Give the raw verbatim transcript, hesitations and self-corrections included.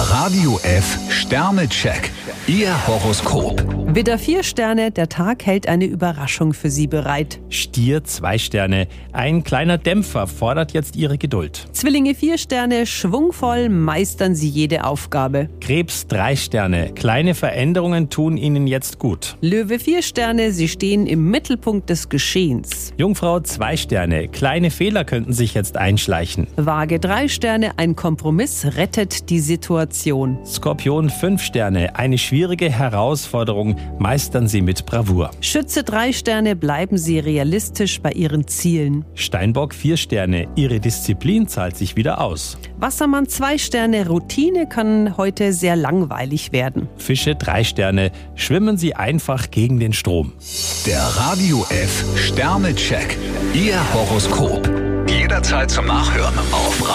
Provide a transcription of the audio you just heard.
Radio F Sternecheck. Ihr Horoskop. Widder vier Sterne, der Tag hält eine Überraschung für Sie bereit. Stier zwei Sterne. Ein kleiner Dämpfer fordert jetzt Ihre Geduld. Zwillinge vier Sterne, schwungvoll meistern Sie jede Aufgabe. Krebs drei Sterne. Kleine Veränderungen tun Ihnen jetzt gut. Löwe vier Sterne, Sie stehen im Mittelpunkt des Geschehens. Jungfrau zwei Sterne. Kleine Fehler könnten sich jetzt einschleichen. Waage drei Sterne, ein Kompromiss rettet die Situation. Skorpion fünf Sterne. Eine schwierige Herausforderung meistern Sie mit Bravour. Schütze drei Sterne, bleiben Sie realistisch bei Ihren Zielen. Steinbock vier Sterne. Ihre Disziplin zahlt sich wieder aus. Wassermann zwei Sterne, Routine kann heute sehr langweilig werden. Fische drei Sterne. Schwimmen Sie einfach gegen den Strom. Der Radio F Sternecheck. Ihr Horoskop. Jederzeit zum Nachhören auf